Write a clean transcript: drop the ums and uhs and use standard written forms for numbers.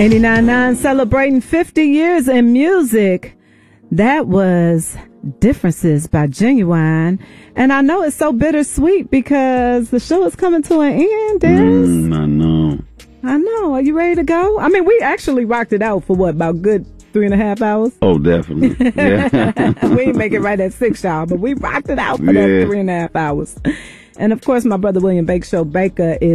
89.9 celebrating 50 years in music. That was Differences by Genuine. And I know it's so bittersweet because the show is coming to an end, Darius. I know. Are you ready to go? I mean, we actually rocked it out for what, about good 3.5 hours? Oh, definitely. Yeah. We didn't make it right at 6, y'all, but we rocked it out for that 3.5 hours. And of course, my brother William Baker is